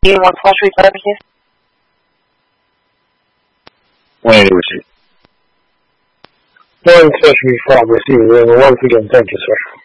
Anyone flush retarded here? Wait, was it? One flush me from receiving. Once again, thank you, sir.